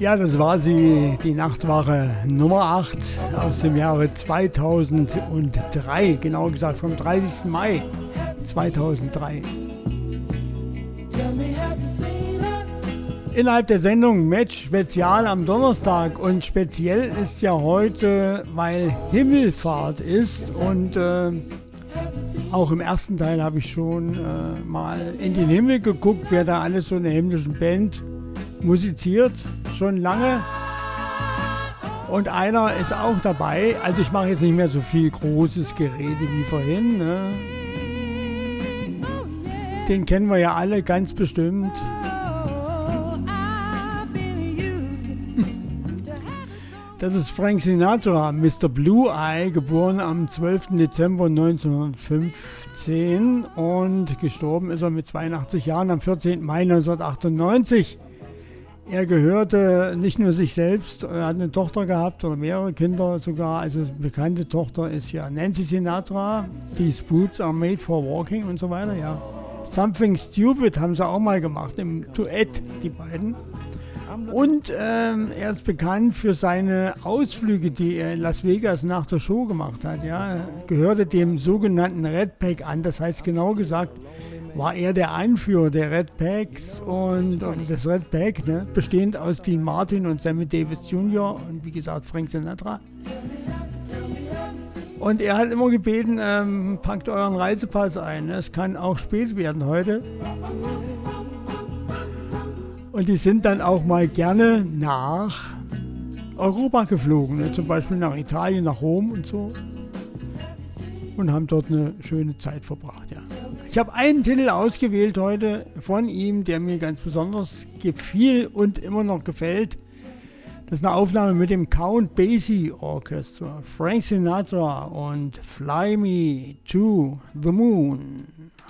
Ja, das war sie, die Nachtwache Nummer 8 aus dem Jahre 2003, genauer gesagt vom 30. Mai 2003. Innerhalb der Sendung Match Spezial am Donnerstag, und speziell ist ja heute, weil Himmelfahrt ist, und auch im ersten Teil habe ich schon mal in den Himmel geguckt, wer da alles so in der himmlischen Band musiziert, schon lange. Und einer ist auch dabei, also ich mache jetzt nicht mehr so viel großes Gerede wie vorhin, ne? Den kennen wir ja alle ganz bestimmt. Das ist Frank Sinatra, Mr. Blue Eye, geboren am 12. Dezember 1915 und gestorben ist er mit 82 Jahren am 14. Mai 1998. Er gehörte nicht nur sich selbst, er hat eine Tochter gehabt oder mehrere Kinder sogar. Also eine bekannte Tochter ist ja Nancy Sinatra, These Boots Are Made for Walking und so weiter. Ja. Something Stupid haben sie auch mal gemacht im Duett, die beiden. Und er ist bekannt für seine Ausflüge, die er in Las Vegas nach der Show gemacht hat. Ja. Er gehörte dem sogenannten Red Pack an, das heißt genau gesagt, war er der Anführer der Red Packs und das Red Pack, ne, bestehend aus Dean Martin und Sammy Davis Jr. und wie gesagt Frank Sinatra. Und er hat immer gebeten, packt euren Reisepass ein, ne? Es kann auch spät werden heute. Und die sind dann auch mal gerne nach Europa geflogen, ne? Zum Beispiel nach Italien, nach Rom und so. Und haben dort eine schöne Zeit verbracht, ja. Ich habe einen Titel ausgewählt heute von ihm, der mir ganz besonders gefiel und immer noch gefällt. Das ist eine Aufnahme mit dem Count Basie Orchestra, Frank Sinatra und Fly Me to the Moon.